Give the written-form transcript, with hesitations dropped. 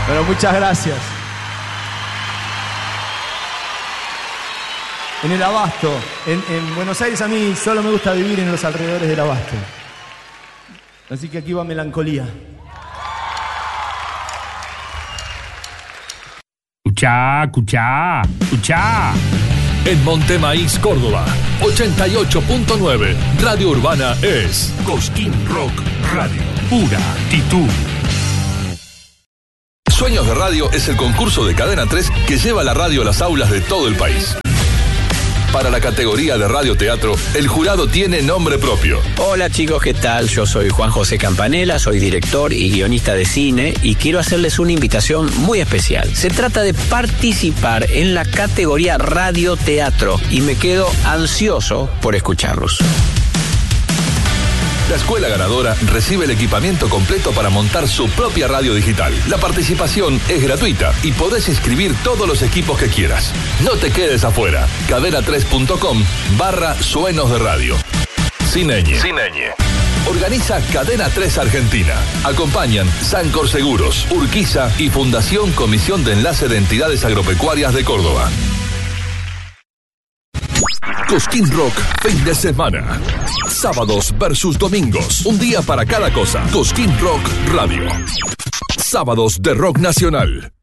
Bueno, muchas gracias. En el Abasto, en Buenos Aires a mí solo me gusta vivir en los alrededores del Abasto. Así que aquí va Melancolía. Escuchá. En Montemaíz, Córdoba, 88.9, Radio Urbana es Cosquín Rock Radio, pura actitud. Sueños de Radio es el concurso de Cadena 3 que lleva la radio a las aulas de todo el país. Para la categoría de radioteatro, el jurado tiene nombre propio. Hola chicos, ¿qué tal? Yo soy Juan José Campanella, soy director y guionista de cine y quiero hacerles una invitación muy especial. Se trata de participar en la categoría radioteatro y me quedo ansioso por escucharlos. La escuela ganadora recibe el equipamiento completo para montar su propia radio digital. La participación es gratuita y podés inscribir todos los equipos que quieras. No te quedes afuera. cadena3.com/suenos de radio. Cineñe. Organiza Cadena 3 Argentina. Acompañan Sancor Seguros, Urquiza y Fundación Comisión de Enlace de Entidades Agropecuarias de Córdoba. Cosquín Rock, fin de semana. Sábados versus domingos. Un día para cada cosa. Cosquín Rock Radio. Sábados de rock nacional.